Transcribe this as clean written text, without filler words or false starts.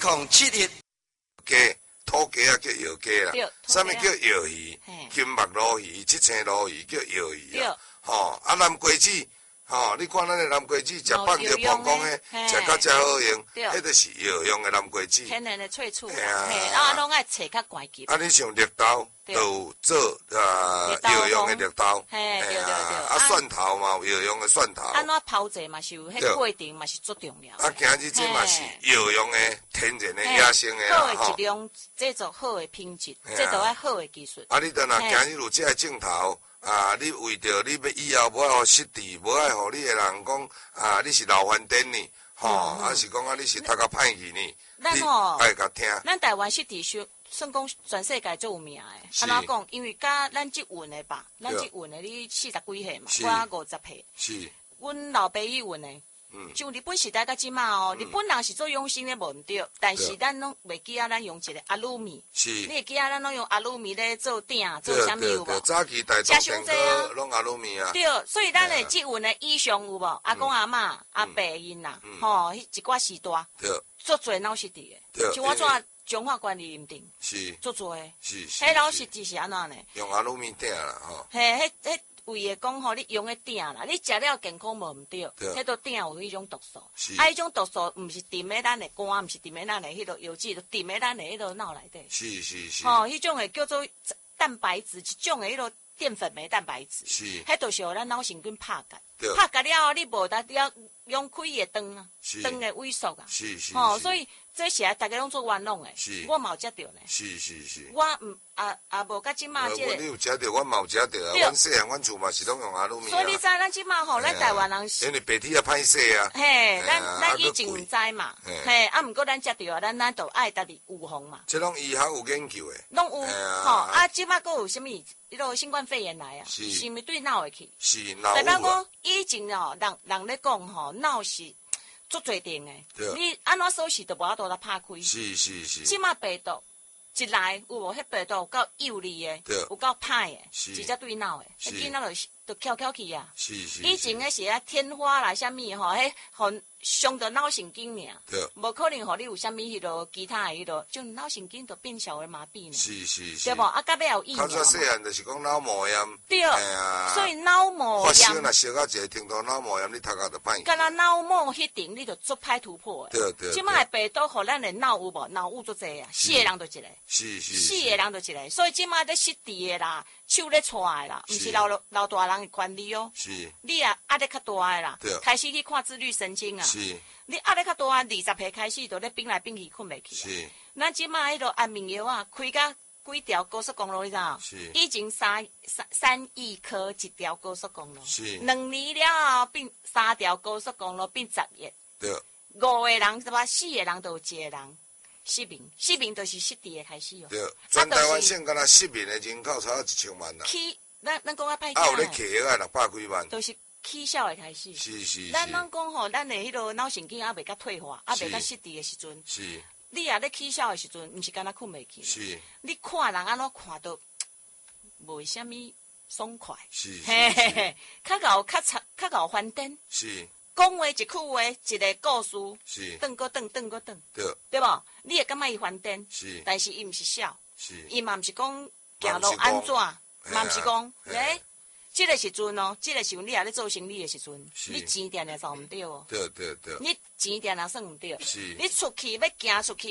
1071鸡土鸡啊叫药鸡啦，啥物叫药鱼？金目鲈鱼、七星鲈鱼叫药鱼啊。吼，啊南瓜子，吼，你看咱的南瓜子食放着膀胱的，食到遮好用，迄就是药用的南瓜子。 天然的萃取啦，嘿，啊，拢爱找较关键。 啊，你像绿豆，就有做药用的绿豆， 嘿，对。啊， 蒜头嘛有药用的蒜头。 安怎泡制嘛是有，迄过程嘛是足重要。 啊，今日这嘛是药用的、天然的、野生的啦， 好的质量，制作好的品质，这都要好的技术。 啊，你等下今日有这个镜头。啊！你为着你要以后无爱互失智，无爱互你的人讲啊，你是老翻颠呢，吼，还是讲啊你是读较歹去呢？ 咱吼爱甲听。 咱台湾失智算讲全世界最有名的。安怎讲？因为甲咱即运的吧，咱即运的你40几岁嘛，我50岁。 是。 阮老爸伊运的。像日本时代到即马哦，日本人是做用心的无毋对，但是咱拢袂记啊，咱用一个阿鲁米，你会记啊，咱拢用阿鲁米咧做鼎，做啥物有无？ 早期大众电锅拢阿鲁米啊。 对，所以咱的即运的衣裳有无？阿公阿嬷、阿伯因啦，吼，一寡时代，做做脑失智的，像我怎中华管理认定，是做做的，是。迄脑失智是安怎呢？ 用阿鲁米鼎啦，吼。 嘿，迄。为的讲吼，你用的鼎啦，你食了健康无毋对，迄个鼎有迄种毒素，啊，迄种毒素毋是沉在咱的肝，毋是沉在咱的迄个油脂，就沉在咱的迄个脑内底。是。吼，迄种的叫做蛋白质，一种的迄个淀粉酶蛋白质。是。迄就是互咱脑神经拍结，拍结了后，你无得了用开的灯啊，灯的萎缩啊。是。吼，所以这是大家拢做冤枉的，我嘛有食到呢。是。我毋无甲即马即个。 你有食到，我嘛有食到啊。阮细汉，阮厝嘛是拢用阿鲁米。 所以你知咱即马吼，咱台湾人。 因为白体也歹洗啊。 嘿，咱以前毋知嘛。嘿，啊，毋过咱食到啊，咱就爱家己预防嘛。 这拢医学有研究的。 拢有，吼啊，即马佫有啥物？迄个新冠肺炎来啊，是毋是对脑会去？ 是脑。 代表讲以前哦，人咧讲吼，脑是足侪定的。你安怎锁死都无法度来拍开。是。即马病毒。一来有无？迄病毒有够幼利的，有够歹的，直接对脑的，迄囡仔就翘去啊。以前迄是啊天花啦，啥物吼，迄互伤到脑神经尔，无可能互你有啥物迄落其他的迄落，就脑神经就变小儿麻痹呢。是。对无？啊，到尾有疫苗。 较早细汉就是讲脑膜炎。 对。所以脑膜炎。 发烧若烧到一个程度，脑膜炎你头壳就歹。 敢若脑膜迄顶你就足歹突破的。 对。 即摆病毒互咱的脑有无？脑有足侪啊，死的人就一个。 是。 死的人就一个，所以即摆咧失智的啦，手咧带的啦，毋是老大人的管理哦。是。你啊压力较大的啦，开始去看自律神经啊。是。你压力较大，20岁开始就咧变来变去，困袂去。是。咱即摆迄个安眠药啊，开甲几条高速公路，你知道？是。以前3亿颗一条高速公路。是。2年了后变3条高速公路变10亿。对。5个人对吧？4个人都有1个人。失明就是失智的开始哦。对， 全台湾省敢若失明的人口超过1000万啦。 起，咱讲啊歹听。 有咧起啊600几万。 都是起小的开始。是。咱讲吼，咱的迄个脑神经还未甲退化，还未甲失智的时阵。是。你也咧起小的时阵，毋是敢若困袂去。是。你看人安怎看到，无啥物爽快。是。嘿，较搞翻颠。是。讲话一句话，一个故事，是，转，对无？你会感觉伊翻颠，是，但是伊毋是笑，是，伊嘛毋是讲行路安怎，嘛毋是讲，即个时阵哦，即个时阵你也咧做生意的时阵，你钱定定赚毋对哦，对，你钱定定算毋对，是，你出去要行出去。